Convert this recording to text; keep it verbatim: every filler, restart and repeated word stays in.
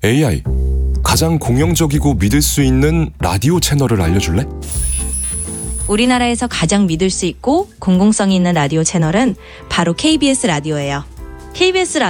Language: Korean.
에이아이, 가장 공영적이고 믿을 수 있는 라디오 채널을 알려줄래? 우리나라에서 가장 믿을 수 있고 공공성이 있는 라디오 채널은 바로 케이비에스 라디오예요. 케이비에스